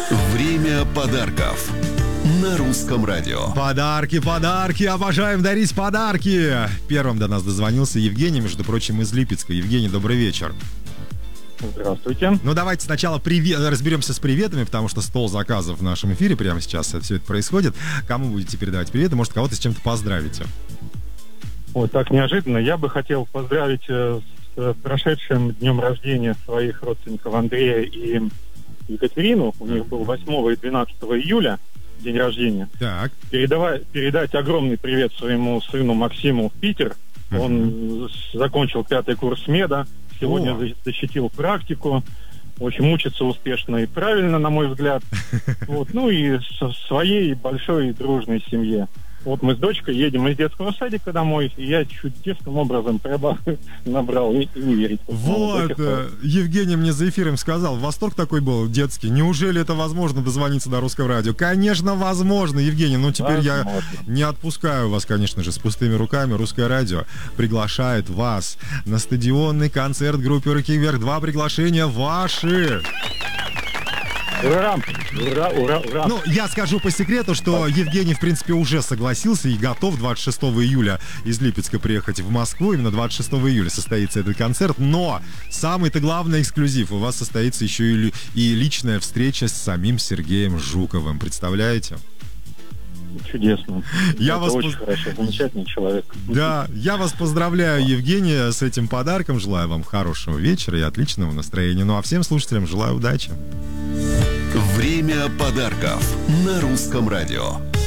Время подарков на Русском радио. Подарки, подарки, обожаем дарить подарки. Первым до нас дозвонился Евгений, между прочим, из Липецка. Евгений, добрый вечер. Здравствуйте. Ну, давайте сначала разберемся с приветами, потому что стол заказов в нашем эфире прямо сейчас все это происходит. Кому будете передавать приветы? Может, кого-то с чем-то поздравите? Ой, так неожиданно. Я бы хотел поздравить с прошедшим днем рождения своих родственников Андрея и Екатерину. У них был 8 и 12 июля день рождения. Так. Передать огромный привет своему сыну Максиму в Питер. Он закончил 5-й курс меда. Сегодня защитил практику. В общем, учится успешно и правильно, на мой взгляд. Вот. Ну и своей большой дружной семье. Вот мы с дочкой едем из детского садика домой, и я чудесным образом набрал, и не верить. Вот, Евгений мне за эфиром сказал, восторг такой был детский. Неужели это возможно дозвониться до Русского радио? Конечно, возможно, Евгений, но теперь я не отпускаю вас, конечно же, с пустыми руками. Русское радио приглашает вас на стадионный концерт группы «Руки вверх». 2 приглашения ваши. Ура! Ура, ура, ура! Ну, я скажу по секрету, что Евгений, в принципе, уже согласился и готов 26 июля из Липецка приехать в Москву. Именно 26 июля состоится этот концерт. Но самый-то главный эксклюзив. У вас состоится еще и личная встреча с самим Сергеем Жуковым. Представляете? Чудесно. Очень хорошо, замечательный человек. Да, я вас поздравляю, Евгений, с этим подарком. Желаю вам хорошего вечера и отличного настроения. Ну а всем слушателям желаю удачи. Время подарков на Русском радио.